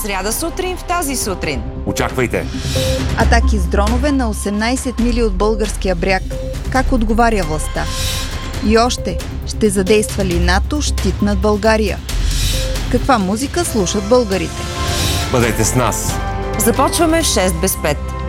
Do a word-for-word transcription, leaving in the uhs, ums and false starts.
сряда сутрин в тази сутрин. Очаквайте! Атаки с дронове на осемнайсет мили от българския бряг. Как отговаря властта? И още, ще задейства ли НАТО щит над България? Каква музика слушат българите? Бъдете с нас! Започваме в шест без пет.